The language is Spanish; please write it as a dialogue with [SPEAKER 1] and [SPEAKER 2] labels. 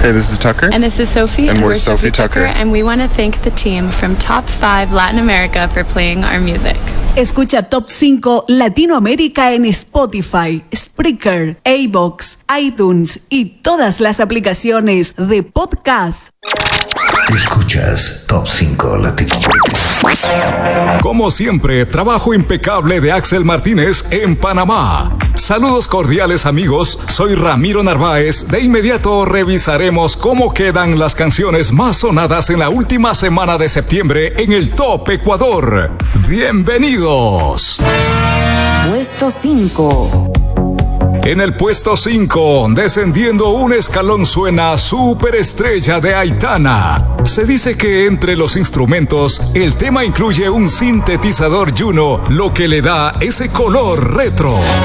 [SPEAKER 1] Hey, this is Tucker.
[SPEAKER 2] And this is Sophie.
[SPEAKER 1] And we're Sophie Tucker.
[SPEAKER 2] And we want to thank the team from Top 5 Latin America for playing our music.
[SPEAKER 3] Escucha Top 5 Latinoamérica en Spotify, Spreaker, iVoox, iTunes y todas las aplicaciones de podcast.
[SPEAKER 4] Escuchas Top 5 Latinoamérica.
[SPEAKER 5] Como siempre, trabajo impecable de Axel Martínez en Panamá. Saludos cordiales amigos, soy Ramiro Narváez. De inmediato revisaremos cómo quedan las canciones más sonadas en la última semana de septiembre en el Top Ecuador. ¡Bienvenidos!
[SPEAKER 6] Puesto 5.
[SPEAKER 5] En el puesto 5, descendiendo un escalón, suena Superestrella de Aitana. Se dice que entre los instrumentos, el tema incluye un sintetizador Juno, lo que le da ese color retro.